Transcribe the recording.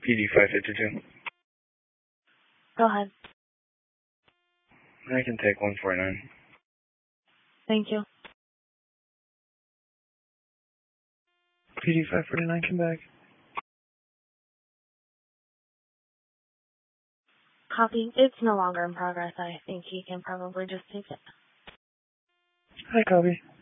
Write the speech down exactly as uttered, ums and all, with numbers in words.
P D five fifty-two. Go ahead. I can take one forty-nine. Thank you. P D five forty-nine, come back. Copy. It's no longer in progress. I think he can probably just take it. Hi, copy.